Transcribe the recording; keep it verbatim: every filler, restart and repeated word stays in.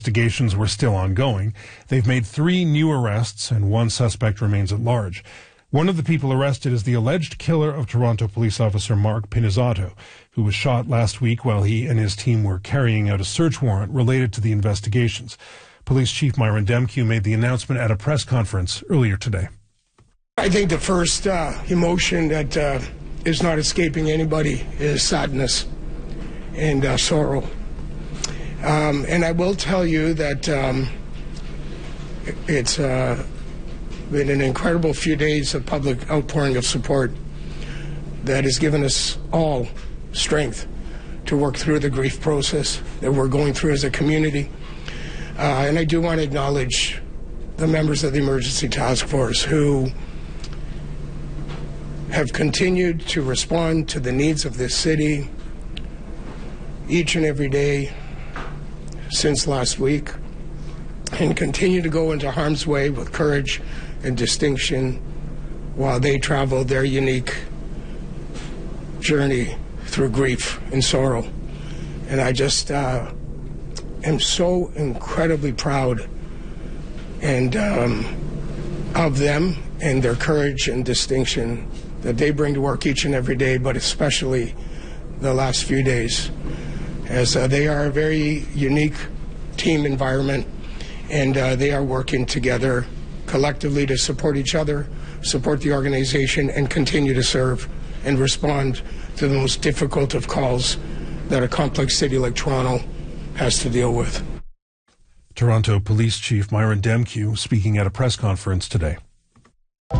Investigations were still ongoing. They've made three new arrests and one suspect remains at large. One of the people arrested is the alleged killer of Toronto police officer Mark Pinizzotto, who was shot last week while he and his team were carrying out a search warrant related to the investigations. Police Chief Myron Demkiw made the announcement at a press conference earlier today. I think the first uh, emotion that uh, is not escaping anybody is sadness and uh, sorrow. Um, and I will tell you that um, it's uh, been an incredible few days of public outpouring of support that has given us all strength to work through the grief process that we're going through as a community. Uh, and I do want to acknowledge the members of the Emergency Task Force who have continued to respond to the needs of this city each and every day since last week, and continue to go into harm's way with courage and distinction while they travel their unique journey through grief and sorrow. And I just uh, am so incredibly proud and um, of them and their courage and distinction that they bring to work each and every day, but especially the last few days, as uh, they are a very unique team environment, and uh, they are working together collectively to support each other, support the organization, and continue to serve and respond to the most difficult of calls that a complex city like Toronto has to deal with. Toronto Police Chief Myron Demkiw speaking at a press conference today.